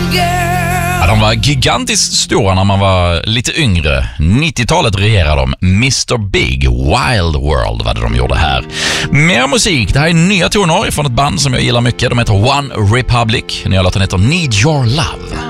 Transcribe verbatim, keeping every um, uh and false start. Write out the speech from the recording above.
Ja, de var gigantiskt stora när man var lite yngre. nittiotalet regerade de. mister Big, Wild World var det de gjorde här. Mer musik, det här är nya toner från ett band som jag gillar mycket. De heter One Republic. Nya låten heter Need Your Love.